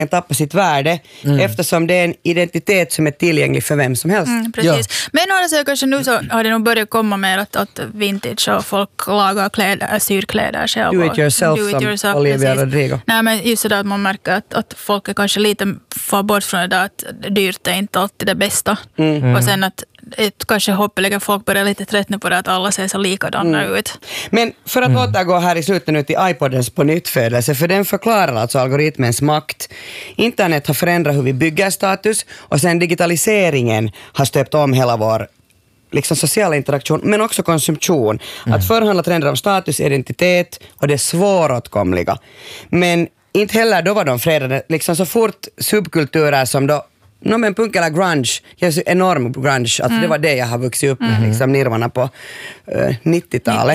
tappa sitt värde eftersom det är en identitet som är tillgänglig för vem som helst. Precis. Men så kanske nu så har det nog börjat komma mer att vintage och folk lagar kläder, syr kläder själv. Do it yourself som Olivia Rodrigo. Nej, men just det att man märker att folk är kanske lite far bort från det där att dyrt är inte alltid det bästa. Och sen att kanske hoppeliga folk börjar lite tröttna på det att alla ser så likadana ut. Men för att återgå här i slutet nu till iPodens på nyttfödelse, för den förklarar alltså algoritmens makt. Internet har förändrat hur vi bygger status och sen digitaliseringen har stöpt om hela vår liksom social interaktion, men också konsumtion. Att förhandla trender om status, identitet och det svåråtkomliga. Men inte heller då var de fredade. Liksom så fort subkulturer som då men punk eller grunge, jag är så enorm grunge, alltså det var det jag har vuxit upp med, liksom Nirvana på 90-talet.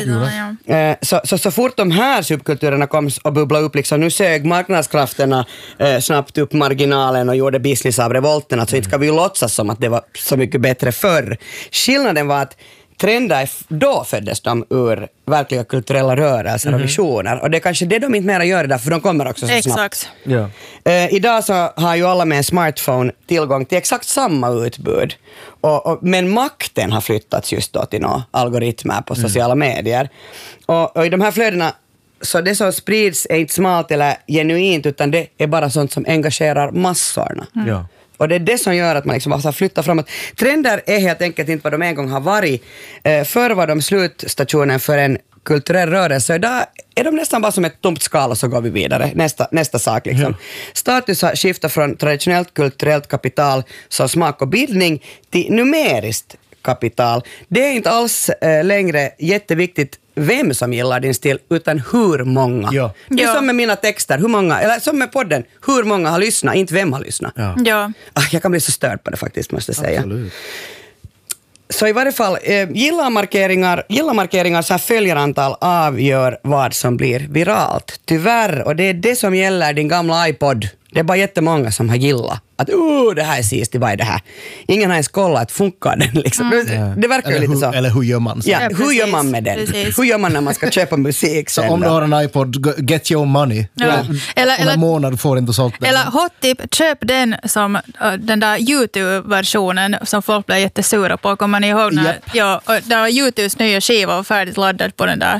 Så fort de här subkulturerna kom och bubblade upp, liksom, nu sög marknadskrafterna snabbt upp marginalen och gjorde business av revolten, alltså inte ska vi ju låtsas som att det var så mycket bättre förr. Skillnaden var att trender, då föddes de ur verkliga kulturella rörelser och visioner. Och det är kanske det de inte mer gör där, för de kommer också så snabbt. Ja. Idag så har ju alla med en smartphone tillgång till exakt samma utbud. Men makten har flyttats just då till några algoritmer på sociala medier. Och i de här flödena, så det som sprids är inte smalt eller genuint, utan det är bara sånt som engagerar massorna. Ja. Och det är det som gör att man liksom har flyttat framåt. Trender är helt enkelt inte vad de en gång har varit. Förr var de slutstationen för en kulturell rörelse. Idag är de nästan bara som ett tomt skal och så går vi vidare. Nästa sak liksom. Status har skiftat från traditionellt kulturellt kapital som smak och bildning till numeriskt kapital. Det är inte alls längre jätteviktigt vem som gillar din stil, utan hur många. Ja. Det är som med mina texter, hur många, eller som med podden, hur många har lyssnat, inte vem har lyssnat. Ja. Jag kan bli så störd på det faktiskt, måste jag säga. Absolut. Så i varje fall, gilla-markeringar så här följarantal avgör vad som blir viralt. Tyvärr, och det är det som gäller din gamla iPod. Det är bara jättemånga som har gillat. Att det här är sist, vad är det här? Ingen har ens kollat att funkar den liksom. Det verkar ju lite så. Eller hur gör man? Ja, hur gör man med den? Hur gör man när man ska köpa musik? Så om du har en iPod, get your money. Ja. Eller en månad får inte sålt den. Eller hot tip, köp den som den där YouTube-versionen som folk blev jättesura på. Kommer ni ihåg när där var YouTubes nya skiva och färdigt laddad på den där.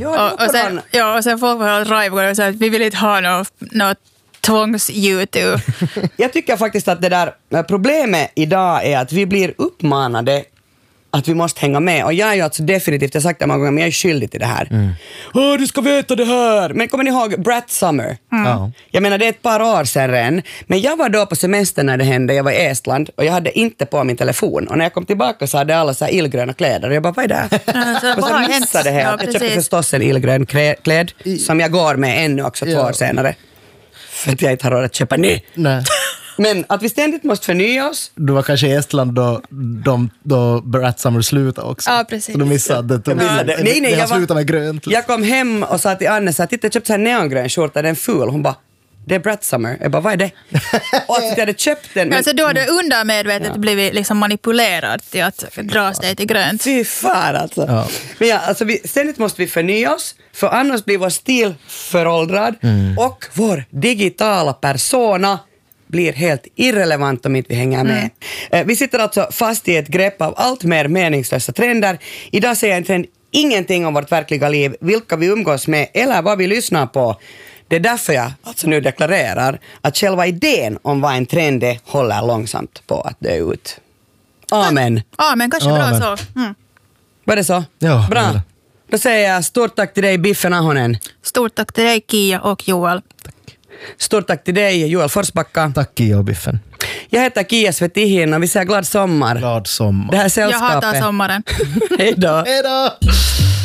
Och sen folk var helt rajvårda och sa att vi vill inte ha något tvångs-YouTube. Jag tycker faktiskt att det där problemet idag är att vi blir uppmanade att vi måste hänga med. Och jag är ju alltså definitivt, jag har sagt det många gånger, men jag är skyldig till det här. Du ska veta det här. Men kommer ni ihåg Brat Summer? Jag menar, det är ett par år sedan redan. Men jag var då på semester när det hände. Jag var i Estland och jag hade inte på min telefon. Och när jag kom tillbaka så hade alla så här illgröna kläder. Och jag bara, vad är det här? Och så missade det här. Jag köpte förstås en illgrön kläd som jag går med ännu också 2 år senare. För att jag inte har råd att köpa ny. Nej. Men att vi ständigt måste förnya oss. Du var kanske i Estland då Brat Summer slutade också. Ja, precis. Så du missade det. Nej, jag slutade med grönt. Jag kom hem och sa till Anne, titta, jag köpte så här neongrön skjorta, den är ful. Hon bara, det är Brat Summer. Jag bara, vad är det? Och att jag hade köpt den. Men alltså då hade undermedvetet blivit liksom manipulerad till att dras det till grönt. Fy fan alltså. Ja. Men alltså ständigt måste vi förnya oss, för annars blir vår stil föråldrad och vår digitala persona blir helt irrelevant om inte vi hänger med. Vi sitter alltså fast i ett grepp av allt mer meningslösa trender. Idag säger en trend ingenting om vårt verkliga liv, vilka vi umgås med eller vad vi lyssnar på. Det är därför jag alltså nu deklarerar att själva idén om vad en trend är håller långsamt på att dö ut. Amen. Amen, kanske bra så. Var det så? Ja. Bra. Då säger jag stort tack till dig, Biffen Ahonen. Stort tack till dig, Kia och Joel. Stort tack till dig, Joel Forsbacka. Tack, Kia och Biffen. Jag heter Kia Svetihin och vi säger glad sommar. Glad sommar. Det här sällskapet. Jag hatar sommaren. Hej då. Hej då.